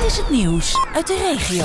is het nieuws uit de regio.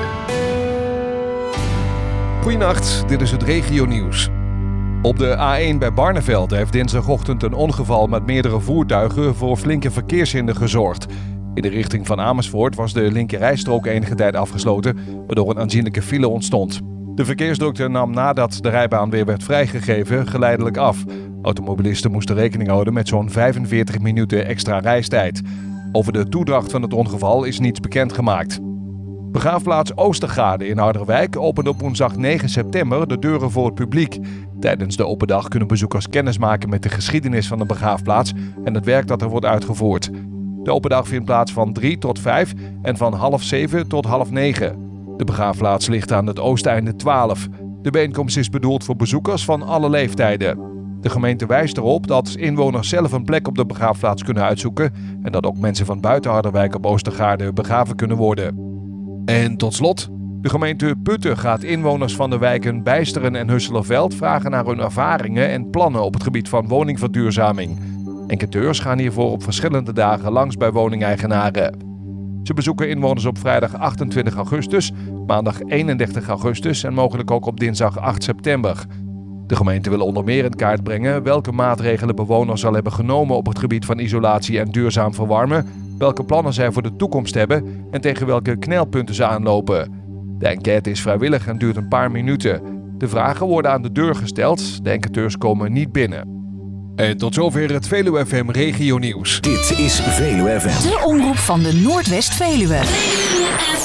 Goedenacht, dit is het regionieuws. Op de A1 bij Barneveld heeft dinsdagochtend een ongeval met meerdere voertuigen voor flinke verkeershinder gezorgd. In de richting van Amersfoort was de linkerrijstrook enige tijd afgesloten, waardoor een aanzienlijke file ontstond. De verkeersdrukte nam nadat de rijbaan weer werd vrijgegeven geleidelijk af. Automobilisten moesten rekening houden met zo'n 45 minuten extra reistijd. Over de toedracht van het ongeval is niets bekendgemaakt. Begraafplaats Oostergaarde in Harderwijk opent op woensdag 9 september de deuren voor het publiek. Tijdens de open dag kunnen bezoekers kennis maken met de geschiedenis van de begraafplaats en het werk dat er wordt uitgevoerd. De open dag vindt plaats van 3 tot 5 en van 6:30 tot 8:30. De begraafplaats ligt aan het oosteinde 12. De bijeenkomst is bedoeld voor bezoekers van alle leeftijden. De gemeente wijst erop dat inwoners zelf een plek op de begraafplaats kunnen uitzoeken en dat ook mensen van buiten Harderwijk op Oostergaarde begraven kunnen worden. En tot slot, de gemeente Putten gaat inwoners van de wijken Bijsteren en Husselerveld vragen naar hun ervaringen en plannen op het gebied van woningverduurzaming. Enquêteurs gaan hiervoor op verschillende dagen langs bij woningeigenaren. Ze bezoeken inwoners op vrijdag 28 augustus, maandag 31 augustus en mogelijk ook op dinsdag 8 september. De gemeente wil onder meer in kaart brengen welke maatregelen bewoners al hebben genomen op het gebied van isolatie en duurzaam verwarmen, welke plannen zij voor de toekomst hebben en tegen welke knelpunten ze aanlopen. De enquête is vrijwillig en duurt een paar minuten. De vragen worden aan de deur gesteld, de enquêteurs komen niet binnen. En tot zover het Veluwe FM Regionieuws. Dit is Veluwe FM. De omroep van de Noordwest-Veluwe.